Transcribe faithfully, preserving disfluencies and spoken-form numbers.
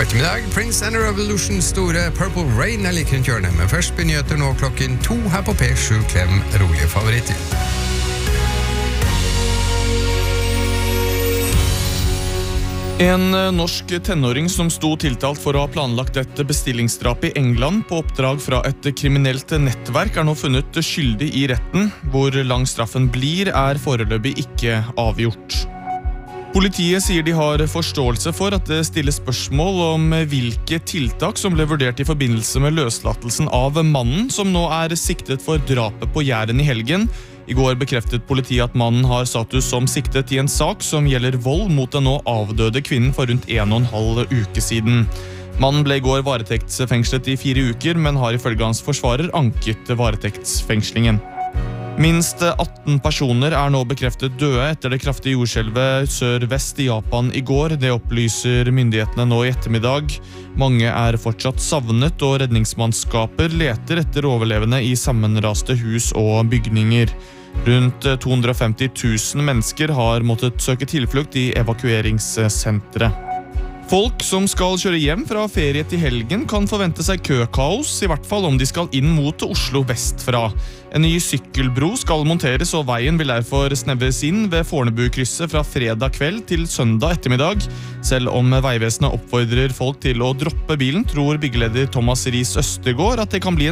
ettermiddag, Prince and the Revolution store Purple Rain er like rundt hjørnet, men først begynner nå klokken to her på P sju Klem rolige favoritter. En norsk tenåring som sto tiltalt for å ha planlagt et bestillingsdrap i England på oppdrag fra et kriminelt nettverk er nå funnet skyldig i retten. Hvor lang straffen blir er foreløpig ikke avgjort. Politiet sier de har forståelse for at det stilles spørsmål om hvilke tiltak som ble vurdert i forbindelse med løslatelsen av mannen som nå er siktet for drapet på Jæren i helgen. I går bekreftet politiet at mannen har status som siktet i en sak som gjelder vold mot den nå avdøde kvinnen for rundt en og en halv uke siden. Mannen ble i går varetektsfengslet i fire uker, men har ifølge hans forsvarer anket varetektsfengslingen. Minst atten personer er nå bekreftet døde etter det kraftige jordskjelvet sør-vest i Japan i går. Det opplyser myndighetene nå i ettermiddag. Mange er fortsatt savnet, og redningsmannskaper leter etter overlevende i sammenraste hus og bygninger. Rundt to hundre og femti tusen mennesker har måttet søke tilflukt i evakueringssenteret. Folk som skal kjøre hjem fra ferie til helgen kan forvente seg køkaos, i hvert fall om de skal inn mot Oslo vestfra. En ny sykkelbro skal monteres, og veien vil derfor snevres inn ved Fornebukrysset fra fredag kveld til søndag ettermiddag. Selv om Veivesenet oppfordrer folk til å droppe bilen, tror byggeleder Thomas Ries Østergaard at det kan bli en